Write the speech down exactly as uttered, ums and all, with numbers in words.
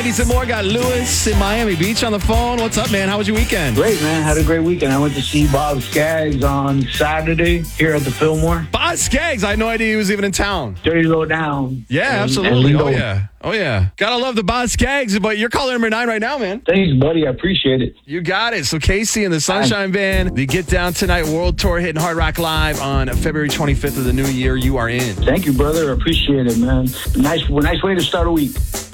Some more. Got Lewis in Miami Beach on the phone. What's up, man? How was your weekend? Great, man. Had a great weekend. I went to see Bob Skaggs on Saturday here at the Fillmore. Bob Skaggs. I had no idea he was even in town. Dirty Low Down. Yeah, and, absolutely. And oh, yeah. Oh, yeah. Gotta love the Bob Skaggs, but you're caller number nine right now, man. Thanks, buddy. I appreciate it. You got it. So Casey and the Sunshine Band, the Get Down Tonight World Tour hitting Hard Rock Live on February twenty-fifth of the new year. You are in. Thank you, brother. I appreciate it, man. Nice, nice way to start a week.